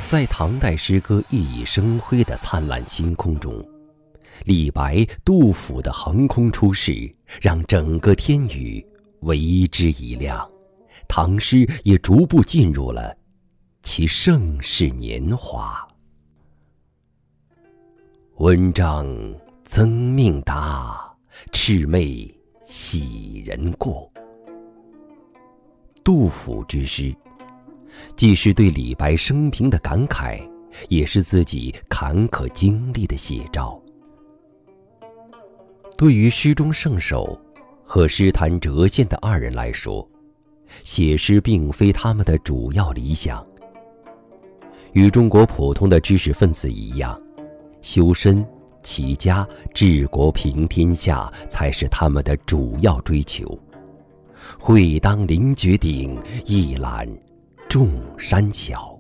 在唐代诗歌熠熠生辉的灿烂星空中，李白、杜甫的横空出世，让整个天宇为之一亮，唐诗也逐步进入了其盛世年华。文章增命达，魑魅喜人过。杜甫之诗，既是对李白生平的感慨，也是自己坎坷经历的写照。对于诗中圣手和诗坛谪仙的二人来说，写诗并非他们的主要理想。与中国普通的知识分子一样，修身、齐家、治国平天下才是他们的主要追求。会当凌绝顶，一览众山小。